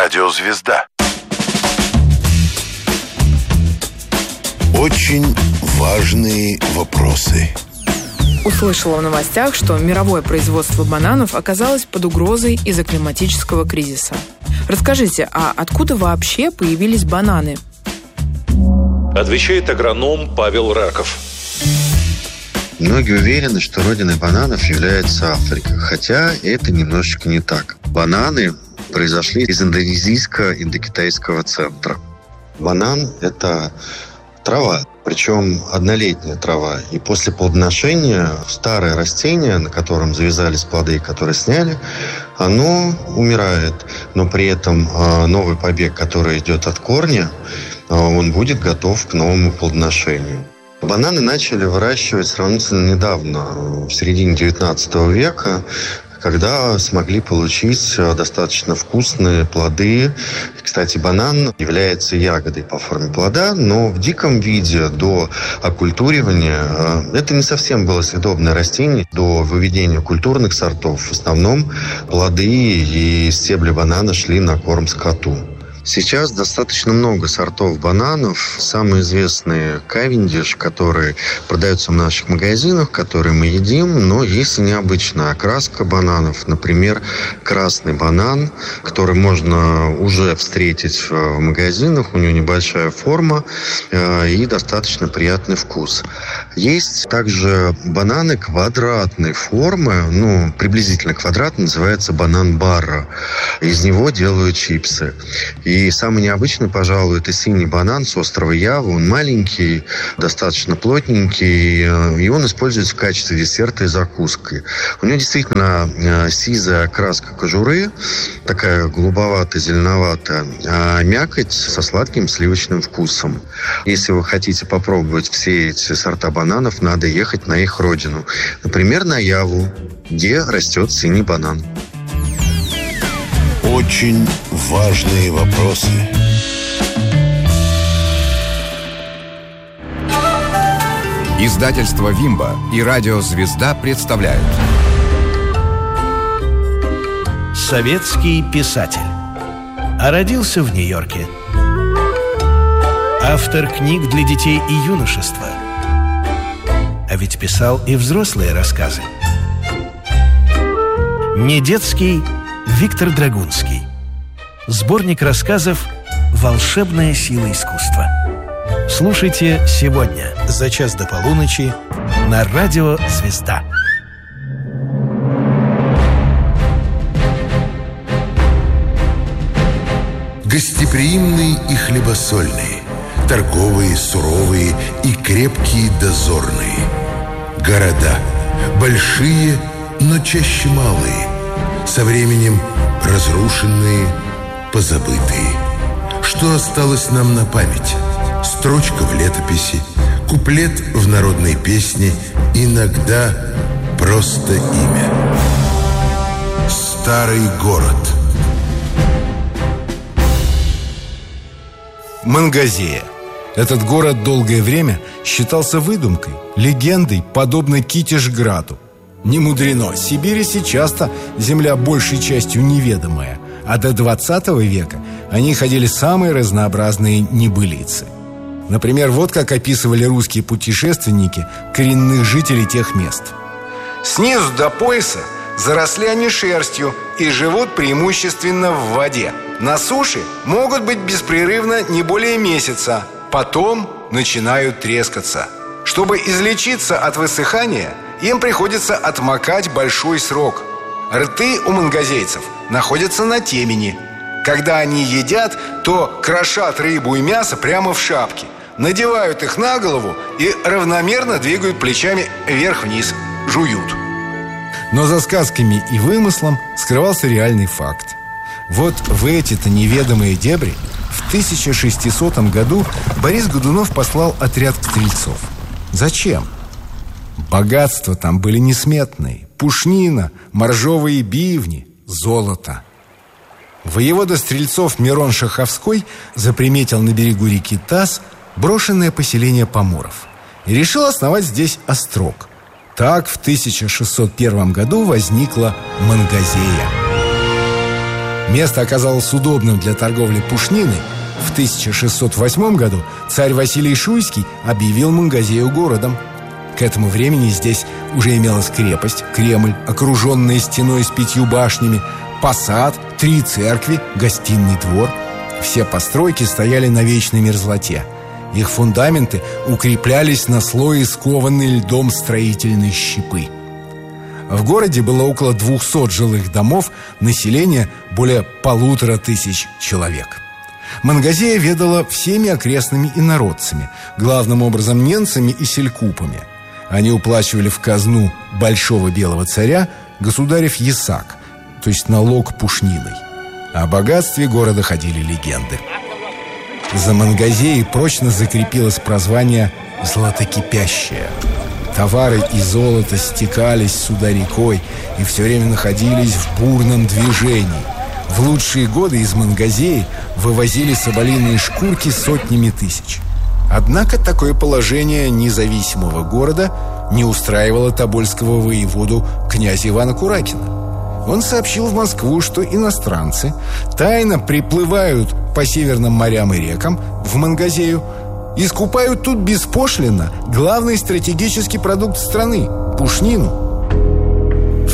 Радиозвезда. Очень важные вопросы. Услышала в новостях, что мировое производство бананов оказалось под угрозой из-за климатического кризиса. Расскажите, а откуда вообще появились бананы? Отвечает агроном Павел Раков. Многие уверены, что родиной бананов является Африка, хотя это немножечко не так. Бананы произошли из индонезийско-индокитайского центра. Банан – это трава, причем однолетняя трава. И после плодоношения старое растение, на котором завязались плоды, которые сняли, оно умирает. Но при этом новый побег, который идет от корня, он будет готов к новому плодоношению. Бананы начали выращивать сравнительно недавно, в середине 19 века, когда смогли получить достаточно вкусные плоды. Кстати, банан является ягодой по форме плода, но в диком виде до окультуривания это не совсем было съедобное растение. До выведения культурных сортов в основном плоды и стебли банана шли на корм скоту. Сейчас достаточно много сортов бананов. Самые известные Кавендиш, которые продаются в наших магазинах, которые мы едим, но есть и необычная окраска бананов. Например, красный банан, который можно уже встретить в магазинах. У него небольшая форма и достаточно приятный вкус. Есть также бананы квадратной формы, приблизительно квадратный, называется банан Барра. Из него делают чипсы. И самый необычный, пожалуй, это синий банан с острова Ява. Он маленький, достаточно плотненький, и он используется в качестве десерта и закуски. У него действительно сизая окраска кожуры, такая голубоватая, зеленоватая, а мякоть со сладким сливочным вкусом. Если вы хотите попробовать все эти сорта бананов, надо ехать на их родину. Например, на Яву, где растет синий банан. Очень важные вопросы. Издательство «Вимба» и радиозвезда представляют. Советский писатель. А родился в Нью-Йорке. Автор книг для детей и юношества. А ведь писал и взрослые рассказы. Недетский Виктор Драгунский. Сборник рассказов «Волшебная сила искусства». Слушайте сегодня за час до полуночи на радио «Звезда». Гостеприимный и хлебосольный, торговые, суровые и крепкие дозорные. Города большие, но чаще малые, со временем разрушенные, позабытые. Что осталось нам на память? Строчка в летописи, куплет в народной песне, иногда просто имя. Старый город. Мангазея. Этот город долгое время считался выдумкой, легендой, подобной Китежграду. Не мудрено, Сибирь часто земля большей частью неведомая, а до 20 века о ней ходили самые разнообразные небылицы. Например, вот как описывали русские путешественники коренных жителей тех мест. Снизу до пояса заросли они шерстью и живут преимущественно в воде. На суше могут быть беспрерывно не более месяца, потом начинают трескаться. Чтобы излечиться от высыхания, им приходится отмокать большой срок. Рты у мангазейцев находятся на темени. Когда они едят, то крошат рыбу и мясо прямо в шапке, надевают их на голову и равномерно двигают плечами вверх-вниз, жуют. Но за сказками и вымыслом скрывался реальный факт. Вот в эти-то неведомые дебри в 1600 году Борис Годунов послал отряд стрельцов. Зачем? Богатства там были несметные. Пушнина, моржовые бивни, золото. Воевода стрельцов Мирон Шаховской заприметил на берегу реки Тас брошенное поселение поморов и решил основать здесь острог. Так в 1601 году возникла Мангазея. Место оказалось удобным для торговли пушниной. В 1608 году царь Василий Шуйский объявил Мангазею городом. К этому времени здесь уже имелась крепость, Кремль, окруженная стеной с 5 башнями, посад, 3 церкви, гостиный двор. Все постройки стояли на вечной мерзлоте. Их фундаменты укреплялись на слое скованной льдом строительной щепы. В городе было около 200 жилых домов, население более 1500 человек. Мангазея ведала всеми окрестными инородцами, главным образом ненцами и селькупами. Они уплачивали в казну большого белого царя государев ясак, то есть налог пушниной. О богатстве города ходили легенды. За Мангазеей прочно закрепилось прозвание «Златокипящая». Товары и золото стекались сюда рекой и все время находились в бурном движении. В лучшие годы из Мангазеи вывозили соболиные шкурки сотнями тысяч. Однако такое положение независимого города не устраивало тобольского воеводу князя Ивана Куракина. Он сообщил в Москву, что иностранцы тайно приплывают по северным морям и рекам в Мангазею и скупают тут беспошлинно главный стратегический продукт страны – пушнину. В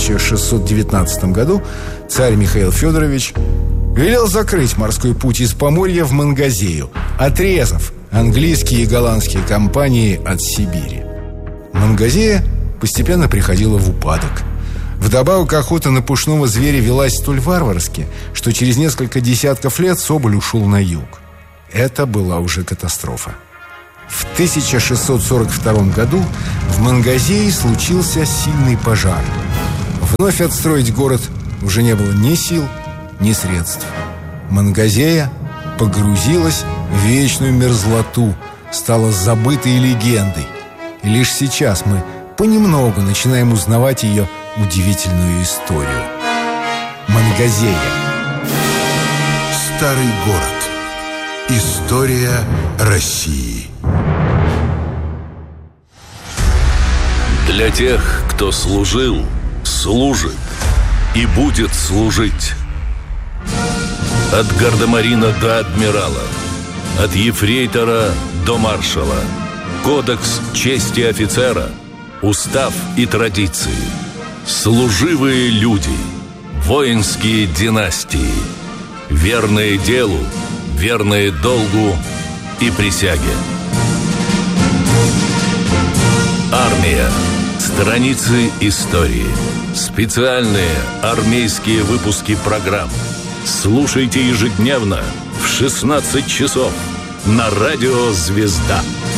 1619 году царь Михаил Федорович велел закрыть морской путь из Поморья в Мангазею, отрезав английские и голландские компании от Сибири. Мангазея постепенно приходила в упадок. Вдобавок охота на пушного зверя велась столь варварски, что через несколько десятков лет соболь ушел на юг. Это была уже катастрофа. В 1642 году в Мангазее случился сильный пожар. Вновь отстроить город уже не было ни сил, ни средств. Мангазея погрузилась в вечную мерзлоту, стала забытой легендой. И лишь сейчас мы понемногу начинаем узнавать ее удивительную историю. Мангазея. Старый город. История России. Для тех, кто служил, служит и будет служить. От гардемарина до адмирала, от ефрейтора до маршала. Кодекс чести офицера, устав и традиции. Служивые люди, воинские династии, верные делу, верные долгу и присяге. Армия. Страницы истории. Специальные армейские выпуски программ. Слушайте ежедневно в 16 часов на радио «Звезда».